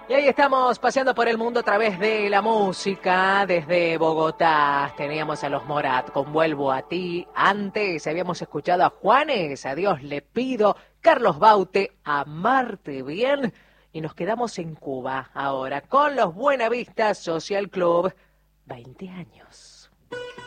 Y ahí estamos paseando por el mundo a través de la música. Desde Bogotá teníamos a los Morat con Vuelvo a ti. Antes habíamos escuchado a Juanes, A Dios le pido. Carlos Baute, Amarte bien. Y nos quedamos en Cuba ahora con los Buenavista Social Club. 20 años.